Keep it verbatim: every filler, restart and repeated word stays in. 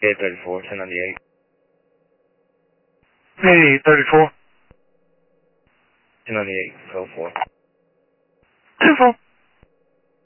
eight thirty-four, ten ninety-eight. Hey, thirty-four. ten ninety-eight, code four. two four.